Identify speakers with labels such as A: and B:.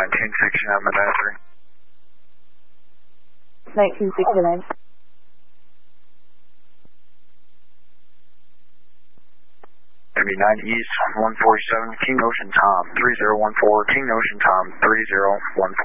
A: 1969 Medassery.
B: 1969.
A: MD9 East 147, King Ocean Tom 3014, King Ocean Tom 3014.